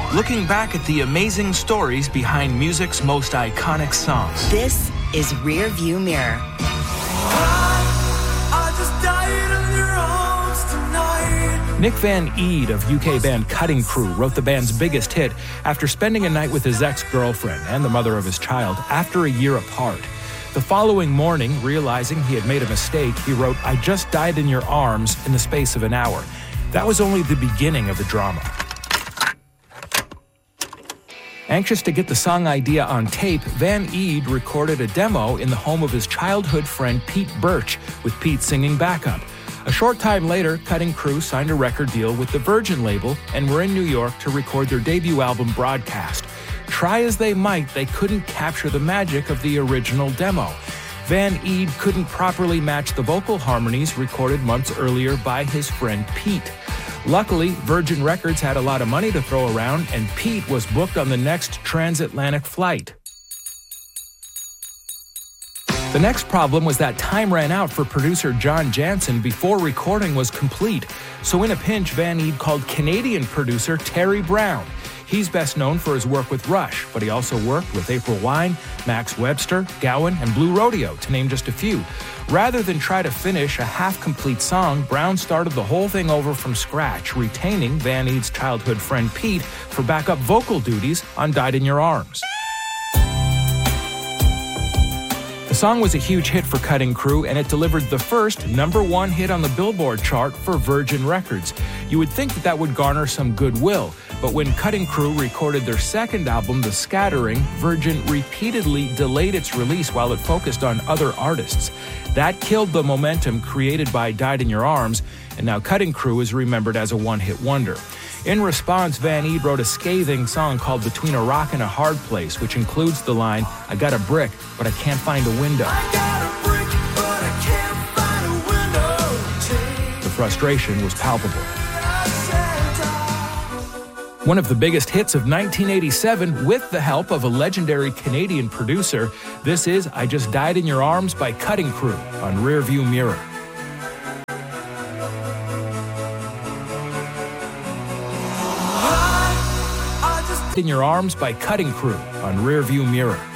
looking back at the amazing stories behind music's most iconic songs. This is Rear View Mirror. Nick Van Eed of UK band Cutting Crew wrote the band's biggest hit after spending a night with his ex-girlfriend and the mother of his child after a year apart. The following morning, realizing he had made a mistake, he wrote, "I just died in your arms" in the space of an hour. That was only the beginning of the drama. Anxious to get the song idea on tape, Van Eed recorded a demo in the home of his childhood friend Pete Birch, with Pete singing backup. A short time later, Cutting Crew signed a record deal with the Virgin label and were in New York to record their debut album, Broadcast. Try as they might, they couldn't capture the magic of the original demo. Van Eed couldn't properly match the vocal harmonies recorded months earlier by his friend Pete. Luckily, Virgin Records had a lot of money to throw around, and Pete was booked on the next transatlantic flight. The next problem was that time ran out for producer John Jansen before recording was complete. So in a pinch, Van Eed called Canadian producer Terry Brown. He's best known for his work with Rush, but he also worked with April Wine, Max Webster, Gowan, and Blue Rodeo, to name just a few. Rather than try to finish a half-complete song, Brown started the whole thing over from scratch, retaining Van Eed's childhood friend Pete for backup vocal duties on Died in Your Arms. The song was a huge hit for Cutting Crew, and it delivered the first #1 hit on the Billboard chart for Virgin Records. You would think that would garner some goodwill, but when Cutting Crew recorded their second album, The Scattering, Virgin repeatedly delayed its release while it focused on other artists. That killed the momentum created by Died in Your Arms, and now Cutting Crew is remembered as a one-hit wonder. In response, Van Eed wrote a scathing song called Between a Rock and a Hard Place, which includes the line, "I got a brick, but I can't find a window." The frustration was palpable. One of the biggest hits of 1987, with the help of a legendary Canadian producer, this is I Just Died in Your Arms by Cutting Crew on Rear View Mirror. In Your Arms by Cutting Crew on Rear View Mirror.